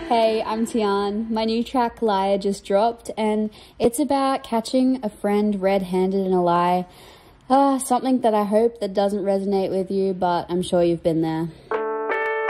Hey, I'm Tian. My new track Liar just dropped, and it's about catching a friend red-handed in a lie. Something that I hope that doesn't resonate with you, but I'm sure you've been there.